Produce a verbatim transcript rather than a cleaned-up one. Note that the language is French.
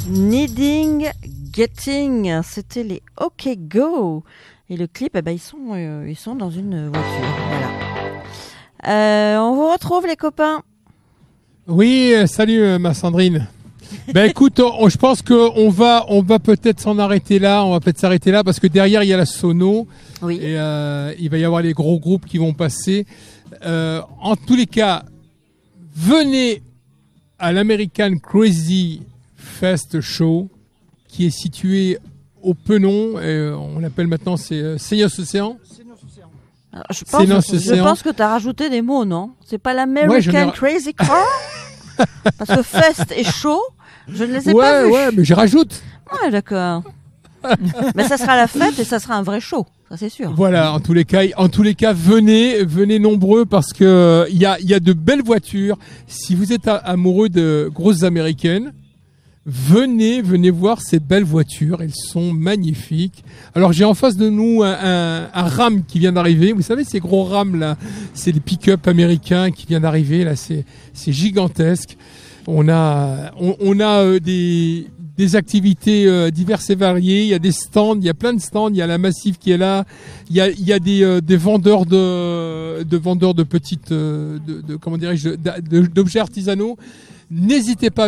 Needing, Getting, c'était les OK Go. Et le clip, eh ben, ils sont, euh, ils sont dans une voiture. Voilà. Euh, on vous retrouve, les copains. Oui, euh, salut euh, ma Sandrine. Ben écoute, on, je pense qu'on va, on va peut-être s'en arrêter là. On va peut-être s'arrêter là parce que derrière il y a la sono. Oui. Et euh, il va y avoir les gros groupes qui vont passer. Euh, en tous les cas, venez à l'American Crazy Fest Show qui est situé au Penon. Et on l'appelle maintenant c'est euh, Seignos Océan. Alors, je pense, je pense que tu as rajouté des mots, non? C'est pas l'American ouais, Crazy Car? Parce que Fest et Show, je ne les ai ouais, pas vus. Ouais, mais je rajoute. Ouais, d'accord. Mais ça sera la fête et ça sera un vrai show, ça c'est sûr. Voilà, en tous les cas, en tous les cas, venez, venez nombreux parce que il y a, il y a de belles voitures. Si vous êtes amoureux de grosses américaines, venez, venez voir ces belles voitures. Elles sont magnifiques. Alors j'ai en face de nous un, un, un Ram qui vient d'arriver. Vous savez ces gros Rams là, c'est les pick-up américains qui viennent d'arriver là. C'est, c'est gigantesque. On a, on, on a euh, des des activités euh, diverses et variées. Il y a des stands, il y a plein de stands. Il y a la Massif qui est là. Il y a, il y a des, euh, des vendeurs de, de vendeurs de petites, euh, de, de comment dirais-je, d'objets artisanaux. N'hésitez pas.